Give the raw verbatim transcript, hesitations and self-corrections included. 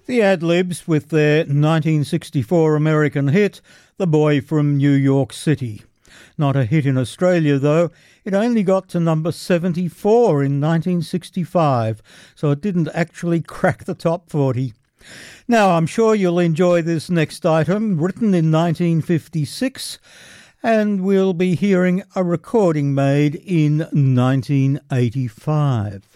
The Ad-Libs with their nineteen sixty-four American hit, The Boy from New York City. Not a hit in Australia, though. It only got to number seventy-four in nineteen sixty-five, so it didn't actually crack the top forty. Now, I'm sure you'll enjoy this next item, written in nineteen fifty-six, and we'll be hearing a recording made in nineteen eighty-five.